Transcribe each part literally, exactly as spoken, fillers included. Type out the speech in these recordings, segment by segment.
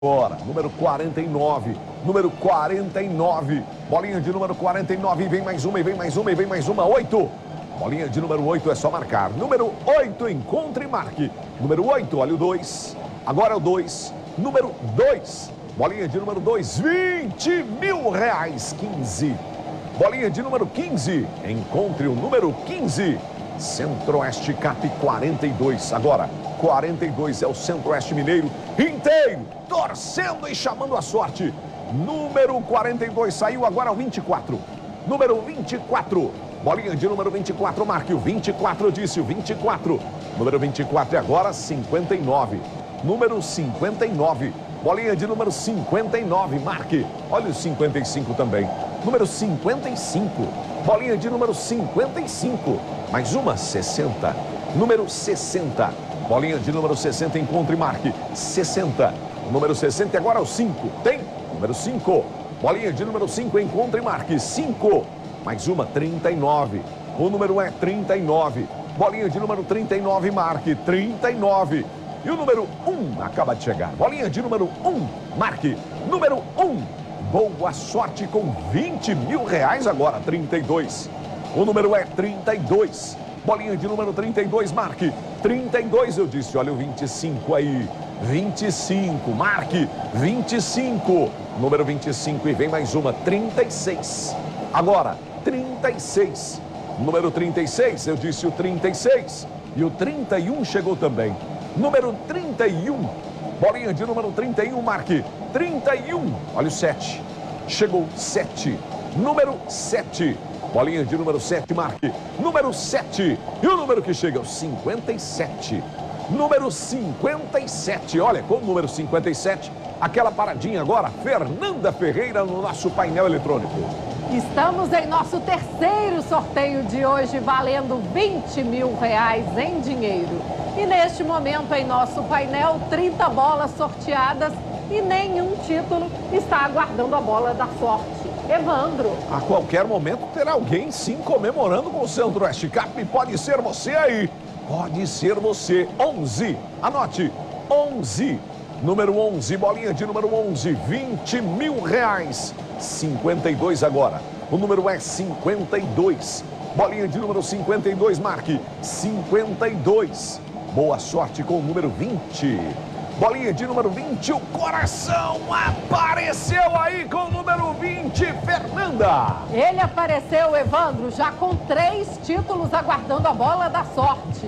Agora, número quarenta e nove, número quarenta e nove, bolinha de número quarenta e nove, vem mais uma, e vem mais uma, e vem mais uma, oito. Bolinha de número oito é só marcar. Número oito, encontre e marque. Número oito, olha o dois. Agora é o dois. Número dois, bolinha de número dois, vinte mil reais, quinze. Bolinha de número quinze, encontre o número quinze. Centro-Oeste Cap quarenta e dois. Agora, quarenta e dois é o Centro-Oeste Mineiro inteiro, torcendo e chamando a sorte. Número quarenta e dois saiu, agora o vinte e quatro. Número vinte e quatro. Bolinha de número vinte e quatro, marque o vinte e quatro, disse o vinte e quatro. Número vinte e quatro e agora cinquenta e nove. Número cinquenta e nove. Bolinha de número cinquenta e nove, marque. Olha o cinquenta e cinco também. Número cinquenta e cinco. Bolinha de número cinquenta e cinco. Mais uma, sessenta. Número sessenta. Bolinha de número sessenta, encontre e marque. sessenta. Número sessenta e agora é o cinco. Tem? Número cinco. Bolinha de número cinco, encontre e marque. cinco. Mais uma, trinta e nove. O número é trinta e nove. Bolinha de número trinta e nove, marque. trinta e nove. E o número um acaba de chegar. Bolinha de número um, marque. Número um. Boa sorte com vinte mil reais agora, trinta e dois. O número é trinta e dois. Bolinha de número trinta e dois, marque. trinta e dois, eu disse, olha o vinte e cinco aí. vinte e cinco, marque. vinte e cinco. Número vinte e cinco e vem mais uma, trinta e seis. Agora, trinta e seis. Número trinta e seis, eu disse o trinta e seis. E o trinta e um chegou também. Número trinta e um. Bolinha de número trinta e um, marque. trinta e um. Olha o sete. Chegou sete. Número sete. Bolinha de número sete, marque. Número sete. E o número que chega é o cinquenta e sete. Número cinquenta e sete. Olha, com o número cinquenta e sete, aquela paradinha agora, Fernanda Ferreira no nosso painel eletrônico. Estamos em nosso terceiro sorteio de hoje, valendo vinte mil reais em dinheiro. E neste momento, em nosso painel, trinta bolas sorteadas e nenhum título está aguardando a bola da sorte. Evandro. A qualquer momento terá alguém sim comemorando com o Centro-Oeste Cap. Pode ser você aí. Pode ser você. onze. Anote. onze. Número onze. Bolinha de número onze. vinte mil reais. cinquenta e dois agora. O número é cinquenta e dois. Bolinha de número cinquenta e dois. Marque. cinquenta e dois. Boa sorte com o número vinte. Bolinha de número vinte, o coração apareceu aí com o número vinte, Fernanda. Ele apareceu, Evandro, já com três títulos aguardando a bola da sorte.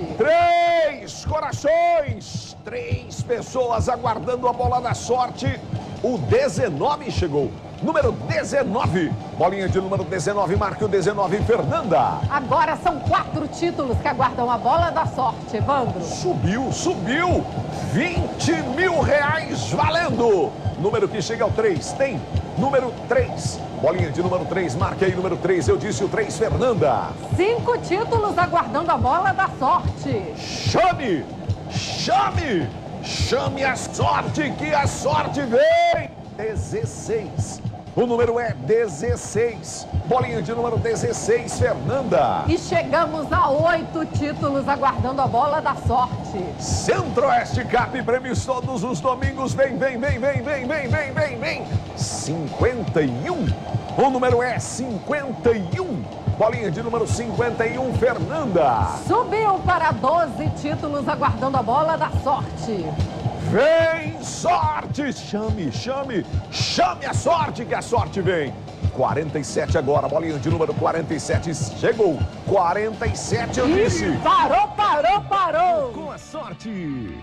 Três corações, três pessoas aguardando a bola da sorte. O dezenove chegou. Número dezenove. Bolinha de número dezenove, marque o dezenove, Fernanda. Agora são quatro títulos que aguardam a bola da sorte, Evandro. Subiu, subiu. vinte mil reais valendo. Número que chega ao três, tem. Número três. Bolinha de número três, marque aí número três. Eu disse o três, Fernanda. Cinco títulos aguardando a bola da sorte. Chame, chame, chame a sorte, que a sorte vem. dezesseis. O número é dezesseis. Bolinha de número dezesseis, Fernanda. E chegamos a oito títulos aguardando a bola da sorte. Centro-Oeste Cap, prêmios todos os domingos. Vem, vem, vem, vem, vem, vem, vem, vem, vem. cinquenta e um. O número é cinquenta e um. Bolinha de número cinquenta e um, Fernanda. Subiu para doze títulos aguardando a bola da sorte. Vem sorte, chame, chame, chame a sorte, que a sorte vem. quarenta e sete agora, bolinha de número quarenta e sete, chegou. quarenta e sete, eu disse. Parou, parou, parou. Com a sorte.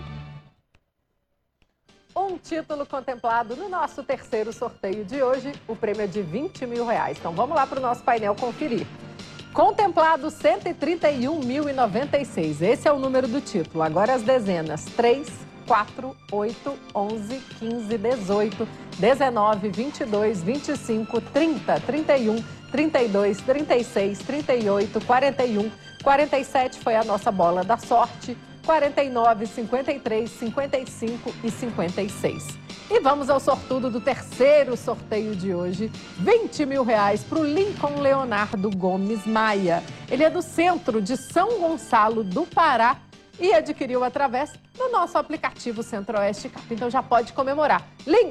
Um título contemplado no nosso terceiro sorteio de hoje, o prêmio é de vinte mil reais. Então vamos lá para o nosso painel conferir. Contemplado cento e trinta e um mil e noventa e seis, esse é o número do título. Agora as dezenas, três, quatro, oito, onze, quinze, dezoito, dezenove, vinte e dois, vinte e cinco, trinta, trinta e um, trinta e dois, trinta e seis, trinta e oito, quarenta e um, quarenta e sete foi a nossa bola da sorte, quarenta e nove, cinquenta e três, cinquenta e cinco e cinquenta e seis. E vamos ao sortudo do terceiro sorteio de hoje, vinte mil reais para o Lincoln Leonardo Gomes Maia. Ele é do centro de São Gonçalo do Pará, e adquiriu através do nosso aplicativo Centro-Oeste Cap. Então já pode comemorar. Ligue